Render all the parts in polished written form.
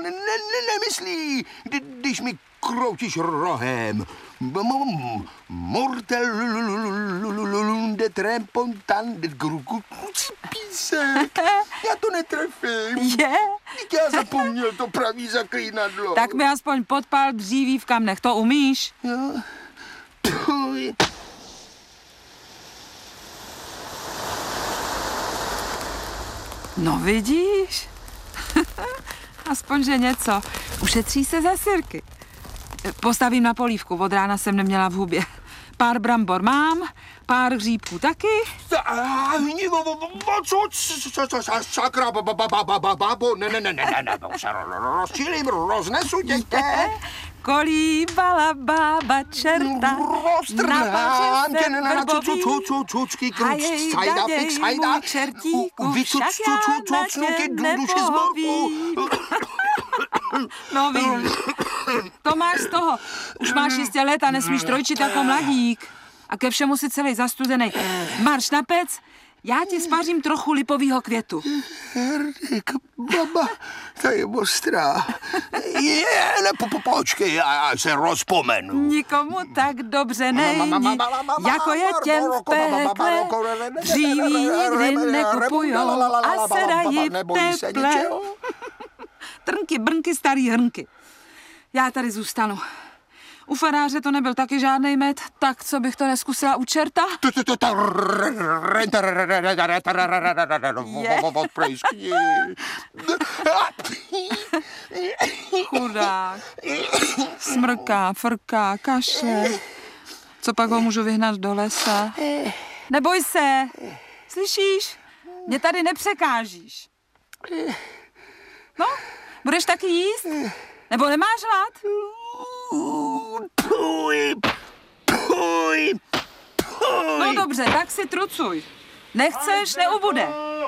nemyslí, když mi kroutíš rohem. Mortelunde trempontan de písek. Já to netrefím. Je? Já zapomněl to pravý zaklínadlo. Tak mi aspoň podpál dříví v kamnech, to umíš? Jo. No vidíš? Aspoň, že něco. Ušetří se za sirky. Postavím na polívku, od rána jsem neměla v hubě. Pár brambor mám, pár hříbků taky. Sakra, babo, ne, rozčilím, roznesu tě. Kolíbala bába čerta, roztrhám tě na cučky, fix, hajda, však já na tě nepohovím. No víš, to máš z toho. Už máš jistě let a nesmíš trojčit jako mladík. A ke všemu si celý zastudenej. Marš na pec, já ti spařím trochu lipovýho květu. Herdik, baba, ta je ostrá. Počkej, já se rozpomenu. Nikomu tak dobře není, jako je těm v pekle. Dříví nikdy nekupujou a sedají v teple. Trnky, brnky, starý hrnky. Já tady zůstanu. U faráře to nebyl taky žádnej med, tak co bych to neskusila u čerta? Chudák. Smrká, frká, kašle. Co pak ho můžu vyhnat do lesa? Neboj se. Slyšíš? Mě tady nepřekážíš. No, budeš taky jíst? Nebo nemáš hlad? No dobře, tak si trucuj. Nechceš, neubude.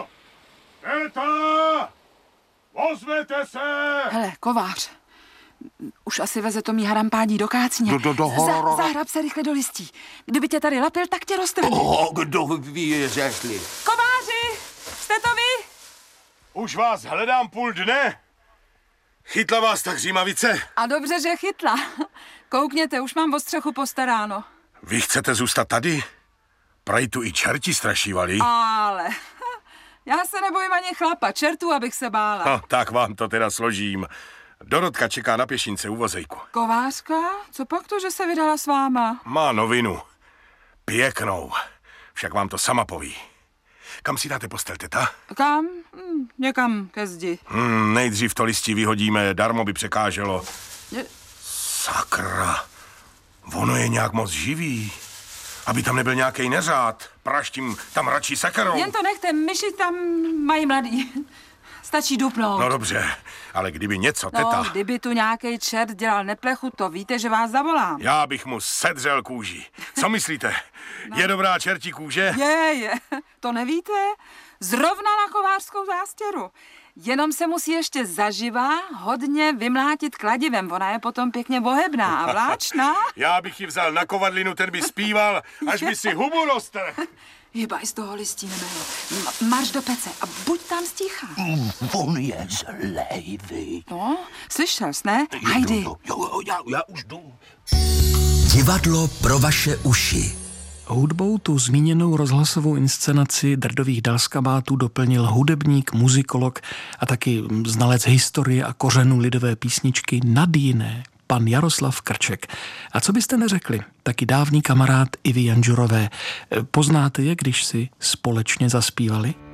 Teta! Ozvěte se! Hele, kovář. Už asi veze to mý harampádí do kácně. Zahrab se rychle do listí. Kdyby tě tady lapil, tak tě roztrhne. Kdo ví, řekli? Kováři, jste to vy? Už vás hledám půl dne. Chytla vás ta hřímavice? A dobře, že chytla. Koukněte, už mám o střechu postaráno. Vy chcete zůstat tady? Prej tu i čerti strašívali. Ale já se nebojím ani chlapa, čertů, abych se bála. No, tak vám to teda složím. Dorotka čeká na pěšince u vozejku. Kovářka? Co pak to, že se vydala s váma? Má novinu. Pěknou. Však vám to sama poví. Kam si dáte postel, teta? Kam? Někam ke zdi. Nejdřív to listí vyhodíme, darmo by překáželo. Sakra. Ono je nějak moc živý. Aby tam nebyl nějaký neřád. Praštím tam radši sekerou. Jen to nechte, myši tam mají mladý. Stačí dupnout. No dobře, ale kdyby něco, teta... No, kdyby tu nějaký čert dělal neplechu, to víte, že vás zavolám. Já bych mu sedřel kůži. Co myslíte? No. Je dobrá čertí kůže? Je. To nevíte? Zrovna na kovářskou zástěru. Jenom se musí ještě zaživa hodně vymlátit kladivem. Ona je potom pěkně bohebná a vláčná. Já bych ji vzal na kovadlinu, ten by zpíval, až by si hubu roztrhl. Hybaj z toho listí, nemého. Marš do pece a buď tam sticha. On je zlej, vy. No, slyšel jsi, ne? Hajdy. Jo, já už jdu. Divadlo pro vaše uši. Hudbou tu zmíněnou rozhlasovou inscenaci Drdových dalskabátů doplnil hudebník, muzikolog a taky znalec historie a kořenů lidové písničky nad jiné, pan Jaroslav Krček. A co byste neřekli, taky dávný kamarád Ivy Janžurové. Poznáte je, když si společně zaspívali?